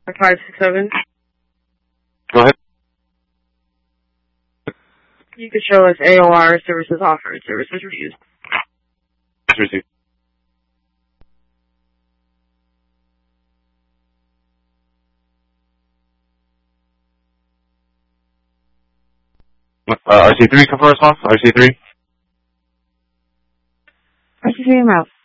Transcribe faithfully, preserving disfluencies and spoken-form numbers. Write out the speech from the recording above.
five six seven. Go ahead. You could show us A O R services offered, services refused. Received. Uh, R C three, come for response? R C three? R C three, I'm out.